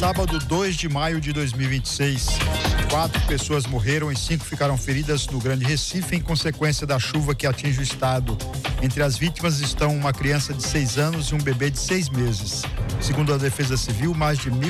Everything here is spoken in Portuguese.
sábado 2 de maio de 2026. 4 pessoas morreram e 5 ficaram feridas no Grande Recife em consequência da chuva que atinge o estado. Entre as vítimas estão uma criança de 6 anos e um bebê de 6 meses. Segundo a Defesa Civil, mais de